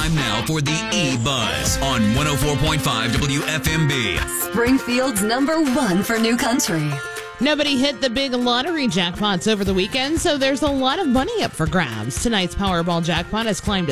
Time now for the E-Buzz on 104.5 WFMB. Springfield's number 1 for new country. Nobody hit the big lottery jackpots over the weekend, so there's a lot of money up for grabs. Tonight's Powerball jackpot has climbed to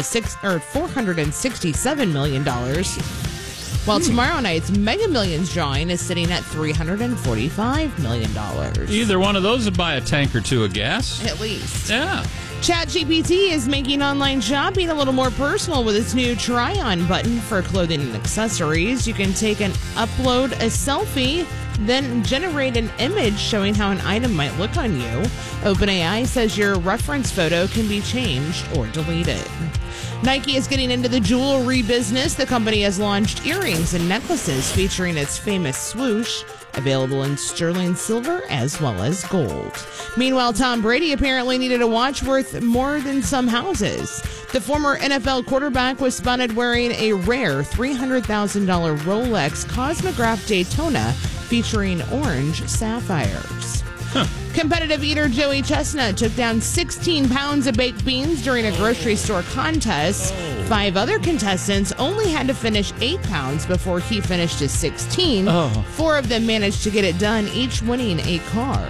$467 million, while tomorrow night's Mega Millions drawing is sitting at $345 million. Either one of those would buy a tank or two of gas. At least. Yeah. ChatGPT is making online shopping a little more personal with its new try-on button for clothing and accessories. You can take and upload a selfie, then generate an image showing how an item might look on you. OpenAI says your reference photo can be changed or deleted. Nike is getting into the jewelry business. The company has launched earrings and necklaces featuring its famous swoosh, available in sterling silver as well as gold. Meanwhile, Tom Brady apparently needed a watch worth more than some houses. The former NFL quarterback was spotted wearing a rare $300,000 Rolex Cosmograph Daytona featuring orange sapphires. Competitive eater Joey Chestnut took down 16 pounds of baked beans during a grocery store contest. 5 other contestants only had to finish 8 pounds before he finished his 16. 4 of them managed to get it done, each winning a car.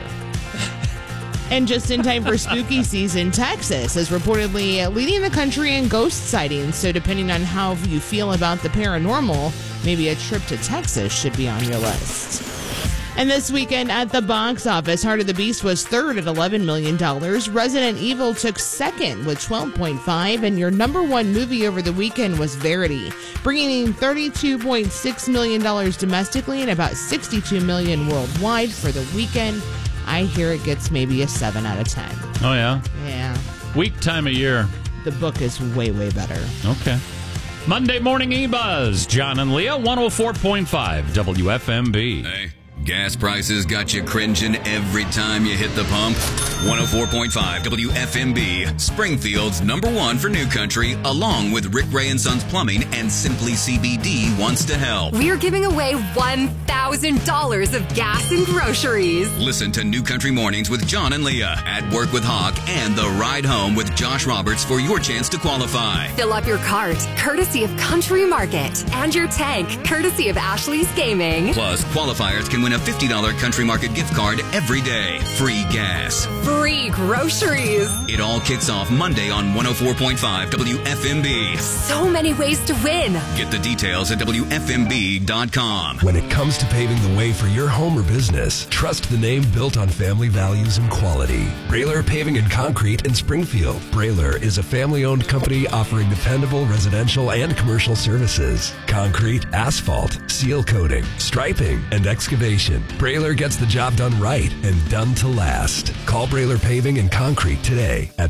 And just in time for spooky season, Texas is reportedly leading the country in ghost sightings. So depending on how you feel about the paranormal, maybe a trip to Texas should be on your list. And this weekend at the box office, Heart of the Beast was third at $11 million. Resident Evil took second with $12.5 and your number 1 movie over the weekend was Verity, bringing in $32.6 million domestically and about $62 million worldwide for the weekend. I hear it gets maybe a 7 out of 10. Oh, yeah? Yeah. Week time of year. The book is way, way better. Okay. Monday morning E-Buzz. John and Leah, 104.5 WFMB. Hey. Gas prices got you cringing every time you hit the pump. 104.5 WFMB, Springfield's number 1 for new country, along with Rick Ray and Sons Plumbing and Simply CBD wants to help. We're giving away $1,000 of gas and groceries. Listen to New Country Mornings with John and Leah, At Work with Hawk, and The Ride Home with Josh Roberts for your chance to qualify. Fill up your cart, courtesy of Country Market, and your tank, courtesy of Ashley's Gaming. Plus, qualifiers can win a $50 Country Market gift card every day. Free gas. Free groceries. It all kicks off Monday on 104.5 WFMB. So many ways to win. Get the details at WFMB.com. When it comes to paving the way for your home or business, trust the name built on family values and quality. Brailer Paving and Concrete in Springfield. Brailer is a family-owned company offering dependable residential and commercial services. Concrete, asphalt, seal coating, striping, and excavation. Brailer gets the job done right and done to last. Call Brailer Paving and Concrete today at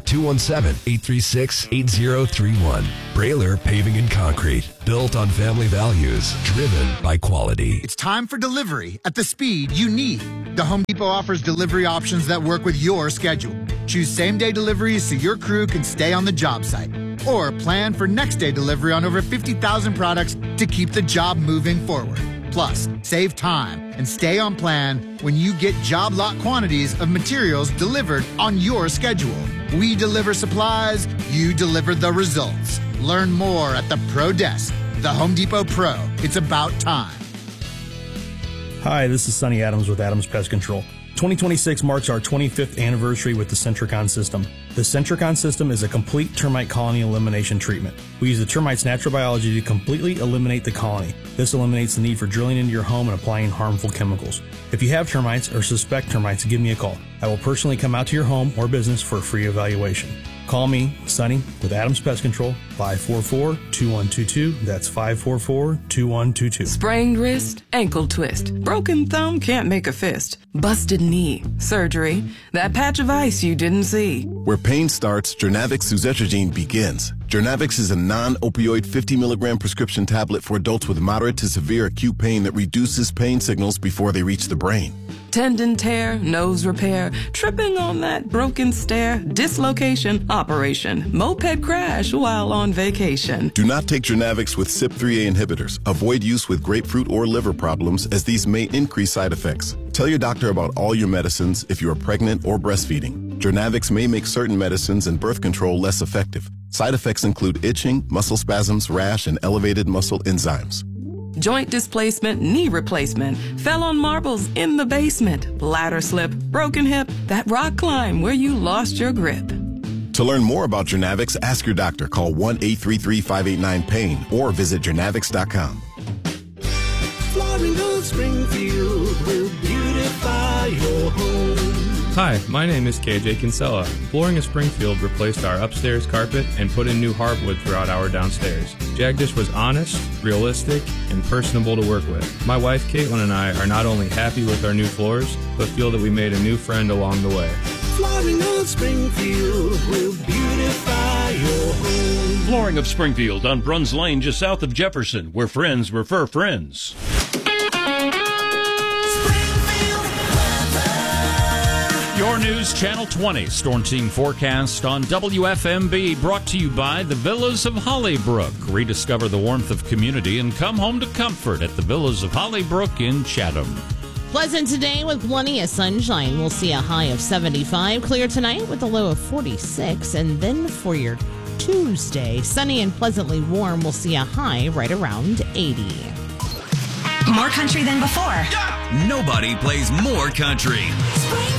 217-836-8031. Brailer Paving and Concrete. Built on family values, driven by quality. It's time for delivery at the speed you need. The Home Depot offers delivery options that work with your schedule. Choose same-day deliveries so your crew can stay on the job site. Or plan for next-day delivery on over 50,000 products to keep the job moving forward. Plus, save time and stay on plan when you get job lot quantities of materials delivered on your schedule. We deliver supplies, you deliver the results. Learn more at the Pro Desk. The Home Depot Pro. It's about time. Hi, this is Sonny Adams with Adams Pest Control. 2026 marks our 25th anniversary with the Centricon system. The Centricon system is a complete termite colony elimination treatment. We use the termite's natural biology to completely eliminate the colony. This eliminates the need for drilling into your home and applying harmful chemicals. If you have termites or suspect termites, give me a call. I will personally come out to your home or business for a free evaluation. Call me, Sonny, with Adams Pest Control, 544-2122. That's 544-2122. Sprained wrist, ankle twist, broken thumb, can't make a fist, busted knee, surgery, that patch of ice you didn't see. Where pain starts, Jernavix suzetrigine begins. Jernavix is a non-opioid 50 milligram prescription tablet for adults with moderate to severe acute pain that reduces pain signals before they reach the brain. Tendon tear, nose repair, tripping on that broken stair, dislocation, operation, moped crash while on vacation. Do not take Jernavix with CYP3A inhibitors. Avoid use with grapefruit or liver problems as these may increase side effects. Tell your doctor about all your medicines if you are pregnant or breastfeeding. Jernavix may make certain medicines and birth control less effective. Side effects include itching, muscle spasms, rash, and elevated muscle enzymes. Joint displacement, knee replacement, fell on marbles in the basement, ladder slip, broken hip, that rock climb where you lost your grip. To learn more about Journavix, ask your doctor. Call 1-833-589-PAIN or visit Journavix.com. Flooring of Springfield will beautify your home. Hi, my name is KJ Kinsella. Flooring of Springfield replaced our upstairs carpet and put in new hardwood throughout our downstairs. Jagdish was honest, realistic, and personable to work with. My wife Caitlin and I are not only happy with our new floors, but feel that we made a new friend along the way. Flooring of Springfield will beautify your home. Flooring of Springfield on Bruns Lane, just south of Jefferson, where friends refer friends. Your news, Channel 20, Storm Team forecast on WFMB, brought to you by the Villas of Hollybrook. Rediscover the warmth of community and come home to comfort at the Villas of Hollybrook in Chatham. Pleasant today with plenty of sunshine. We'll see a high of 75. Clear tonight with a low of 46. And then for your Tuesday, sunny and pleasantly warm, we'll see a high right around 80. More country than before. Nobody plays more country.